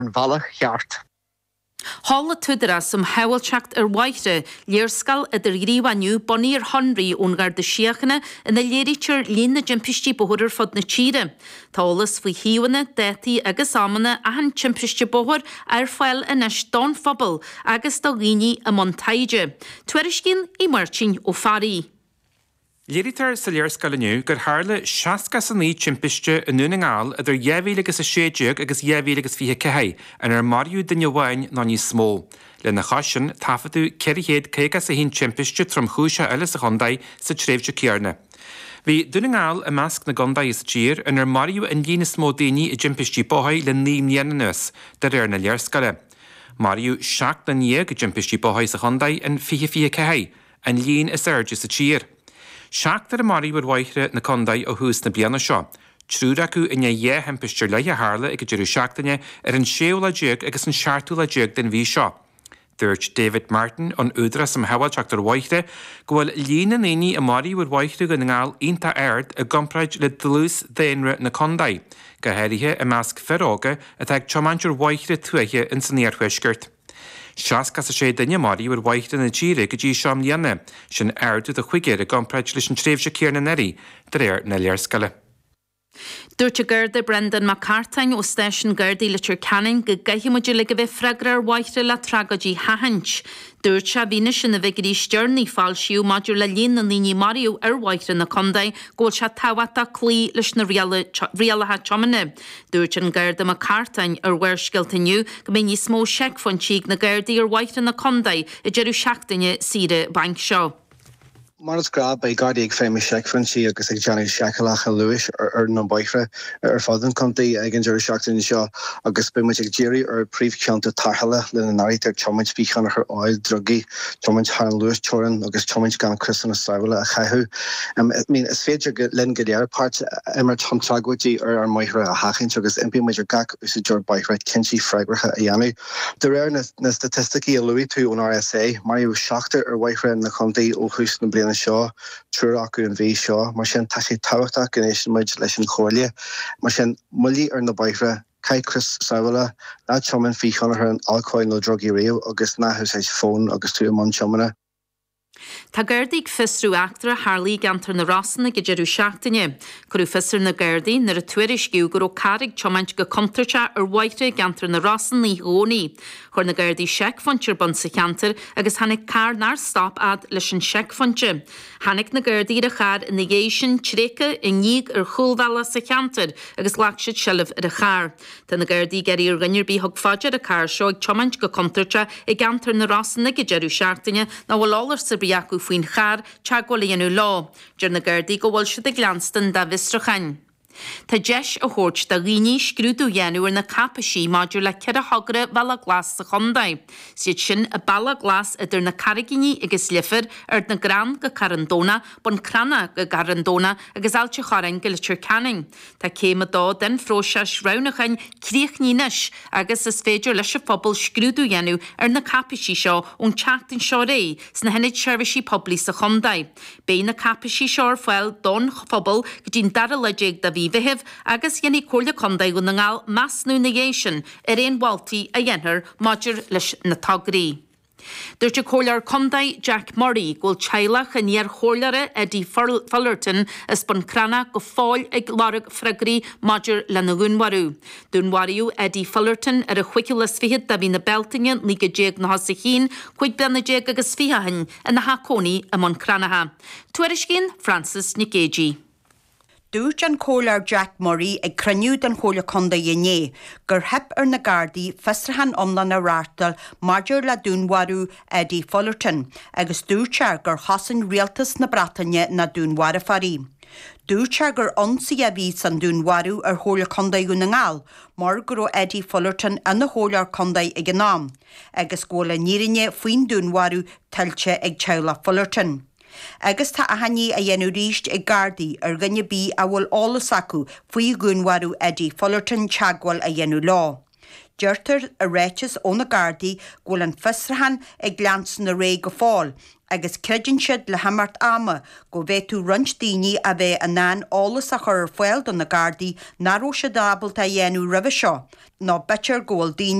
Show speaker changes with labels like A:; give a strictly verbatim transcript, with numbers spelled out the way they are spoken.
A: an bhealach cheart.
B: Hála tudra som hewalchacht ar waithre, leerscal idir gríwaniu bonir honri ongar de siachne in the léiritir lína jimpisti bohur fod na chire. Tálas fwy hiwane, deti agus amana a han jimpisti bohur ar ffael yn eis don fobl agus dalgini a montaige. Twerishgin I marchin o fari.
C: Léiritar sa leerscal aniu gur hála seasca san ní timpiste in núna ngáil idir dheimhíle agus a séideag agus dheimhíle agus fiche cehé an ar mariú dunne bhain ná ní smó. Le na chasin tafaú ceirichéad cégas a hín timpiste trom chúise eile sa chondaí sa tréimhte cearna. Bhí duna ngáil a measc na gandaí is tír an ar mariú an lína smó daoine I timpistí bóthaid le ní mhéananus dar ar na leerscale. Mariú seach na níag a timpistí bóthaid sa chondaí an fiche fiche cehé an lín is airde sa tír. Seachtar a marí bud waithre na condaí ó hús na bliana seo. Trúr acu inne dhé hempistir leithe hála ag dúrú seachtaine ar an séola déag agus an seaartúla déag den bhí seo. Dúirt David Martin an údra sam hewalteachtar waithre go bhfuil lína naoine a marí bud waithre go ngáil ionta aird a gompraid le dlús déanre na condaí. Go heirithe a measc feróga a teag chomantir waithre tuaiche in san níorhuisgurt. Seascas a sé daine marí bhar waithte na tíre go dtí seam líanana, sin airdu a chuigéir a gompraid leis an tréimhse céar na neirí dar éir na leerscale.
B: Dúirte Gerda Brendan McCartain ó Station Gerda Litter Canning go gaihimuidir le go bheith freigra waithre le tragadí hahanch. Dúirt se bhíne sin na bheitgurí stearnaí fáilsiú maidir le líon na níní mariú ar waithre na condaí ggóil se táhata clí leis na rialathe chomine. Dúirt an Gerda McCartain ar bhuirsciltaniu go mé ní smó seic fan tíg na Gerdaí ar waithre na condaí I deireadh seachtaine síre bank seo.
A: Mar grab by Gardi ag féimi seicfran si agus ag Johnny Shakalach a Lewis ar na baithre ar fádan contaí ag an deireadh seachtaine seo agus buimiid ag Jerry ar príomh ceanta tarthala le na náid ar chomaid bíchan ar áil drugaí, chomaid Haran Lewis Choran agus chomaid gan Christian a Saibhla a chaithú. Um, I mean, is féidir go len go déir part immer tom tragwití ar ar maithre a hachint agus impi maidir gach us a dúir baithre cinsi freigracha a dhéanú. De réir na statisticí a Louis tú ón R S A, mariú seachtar ar waithre na contaí ó chús na bliana seo, trúr acu an bhí seo, mar sin taí táhachtach gnééis muid leis an chóirlia, mar sin mullí ar na baithre, cai Chris Saibhla, ná choman fíchan ar an alcoil nó drogaí riamh agus náthús éis fón agus tú man chomana.
B: Tá Gerdaigh fisrú actra Harlí gantar na Rossanna go deireadh seachtaine. Curú fisr na Gerdaí nar a tuairisciú gur ó carig chomaint go contarte ar waithre gantar na Rossan ní hónaí. Chur na Gerdaí seicfontir bon sa cheantar agus hanig car nar stop ad leis an seicfonte. Hanig na Gerdaí a char in na géisisin tréca i níag ar chulhela sa cheantar agus lacsid seilimh ar a char. Tá na Gerdaí geirí ar rinnear bí thug faidir a car seo ag chomaint go contarte i gantar na Rossanna go deireadh seachtaine ná bhfuil álar sa acu faoin char teagháil íonú lá, dear na Gerdaí go bhfuil siad ag leanstan dá bhistrachain. Tá deis a thuirt de riní scrúdú dhéanú ar na capasí maidir le cead a hagra balla glas sa chondaid. Siad sin a balla glas idir na carigíní agus lifir ar na gran go Carandóna bon crana go Carandóna agus ailte chorain go Litter Canning. Tá céime dá den fróseis raunachain críochnínis agus is féidir leis a phobal scrúdú dhéanú ar na capasí seo ón teachtain seo ré sna henid seirbhísí poblí sa chondaid. Bé na capasí seo ar fáil don phobal go dtín dara leidéag da bhí Vihib agus yenni cóla condaí go na ngáil mas nú na géisisin ar éon bháltaí a dhéanaar maidir leis na tagarí. Dúirte cólar condaí Jack Murray ggóil teilech a níor chóirleire Eddie Fullerton is bon crana go fáil ag larag freigraí maidir le na gúnwarú. Dúnwaríú Eddie Fullerton ar a chuicilas fihid da bhí na beltinge ní go déag na hasa chin, chuig ben na déag agus fihahain in na hacóní a mon cranaha. Tuairiscín Francis Nicagé.
D: Dúirt an cólar Jack Murray ag craniúd an chóla conda dhéné, gur heb ar na Gardaí festrahan omlan a rártal maidir le dúnwarú Eddie Fullerton, agus dúirte gur hasan rialtas na Bratainne na dúnwara farí. Dúirte gur onsaí a bhí san dúnwarú ar chóla condaí go na ngáil, mar gur ó Eddie Fullerton an na chólar condaí ag an nám, agus góla nírinne faoin dúnwarú tiltte ag teula Fullerton. Agus tá a haní a dhéanú ríist ag Gardaí ar gnne bí a bhfuil álas acu faoi gúnwarú Eddie Fullerton teagháil a dhéanú lá. deirtar a réitis ó na Gardaí ghfuil an fisrahan ag glansan na ré go fáil, agus creideann siad le hamart ama go bheith tú runt daoine a bheith an nan álas a chur foiil don na Gardaí naró se dábalta dhéanú ribh seo, ná bitir ggóil daoine